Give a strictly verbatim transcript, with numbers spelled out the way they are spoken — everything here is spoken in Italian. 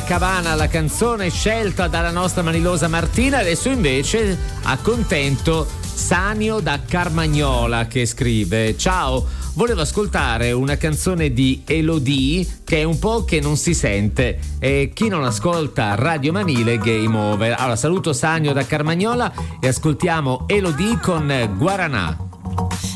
Copacabana, la canzone scelta dalla nostra manilosa Martina. Adesso invece accontento Sanio da Carmagnola, che scrive: ciao, volevo ascoltare una canzone di Elodie che è un po' che non si sente, e chi non ascolta Radio Manile game over. Allora saluto Sanio da Carmagnola e ascoltiamo Elodie con Guaranà.